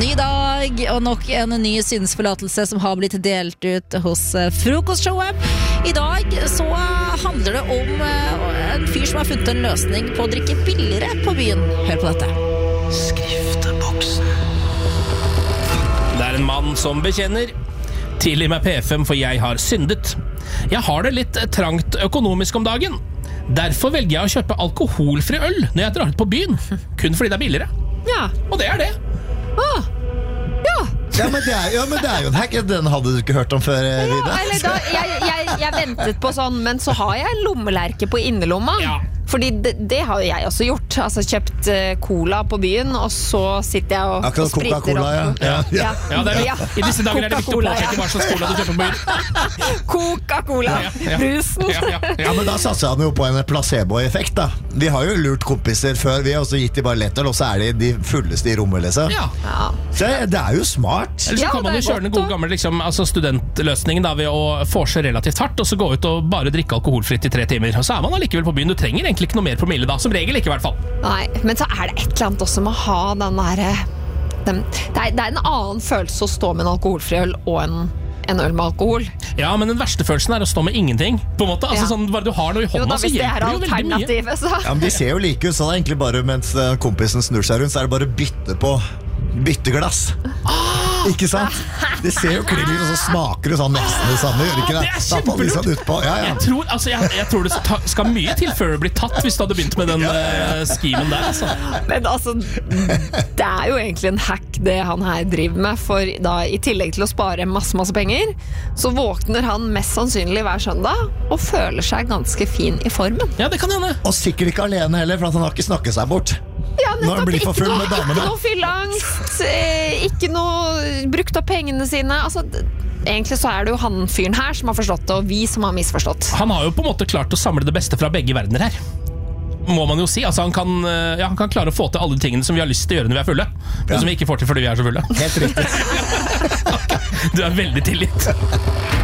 Ny dag og nok en ny synsforlatelse som har blitt delt ut hos frokostshowet. I dag så handler det om en fyr som har funnet en løsning på å drikke billigere på byen. Hør på dette. Skrifteboksen. Det er en mann som bekjenner. Tilgi meg P5 for jeg har syndet. Jeg har det litt trangt økonomisk om dagen. Derfor velger jeg å kjøpe alkoholfri øl når jeg drar ut på byen. Kun fordi det er billigere. Ja. Og det er det. Ja, men det er jo en hack. Den hadde du ikke hørt om før, Vida. Eller da, jeg ventet på sånn, men så har jeg en lommelerke på innerlomma. Ja. Fordi det har jo jeg også gjort. Altså kjøpt cola på byen, og så sitter jeg og Akkurat spriter Coca-Cola, opp. ja. Ja, det er, I disse dager er det viktig å påpeke hva slags cola du kjøper på byen. Coca-Cola, brusen. Ja, men da satser han jo på en placebo-effekt da. Vi har jo lurt kompiser før. Vi har også gitt de bare lettøl, og så er de fulleste i rommet liksom. Ja. Så det er jo smart. Eller så kan man jo kjøre den gode gamle studentløsningen da, ved å forse relativt hardt, og så gå ut og bare drikke alkoholfritt i 3 timer. Og så er man allikevel på byen. Du trenger egentlig ikke noe mer promille da, som regel ikke i hvert fall. Nei, men så er det et eller annet også med å ha den der det er en annen følelse å stå med en alkoholfri øl og en øl med alkohol. Ja, men den verste følelsen er å stå med ingenting, på en måte. Altså, sånn, bare du har noe i hånda, så hjelper det jo veldig mye. Så. Ja, men de ser jo like ut, så det er egentlig bare mens kompisen snur seg rundt, så er det bare bytteglass. Ikke sant? Det ser jo klingelig, og så smaker det sånn nesten det samme. Gjør ikke det? Det er kjempelurt. Jeg tror det skal mye til før det blir tatt, hvis du hadde begynt med den skimen der. Altså. Men altså, det er jo egentlig en hack det han her driver med, for da i tillegg til å spare masse penger, så våkner han mest sannsynlig hver søndag og føler seg ganske fin i formen. Ja, det kan hende. Og sikkert ikke alene heller, for han har ikke snakket seg bort. Ja, når han blir for full med damene. Ikke noe fylleangst, ikke noe brukt opp pengene sine. Altså, egentlig så er det jo han fyren her som har forstått det, og vi som har misforstått. Han har jo på en måte klart å samle det beste fra begge verdener her, må man jo si. Altså, han kan klare å få til alle de tingene som vi har lyst til å gjøre når vi er fulle, men som vi ikke får til fordi vi er så fulle. Helt riktig. Du er veldig tilgitt.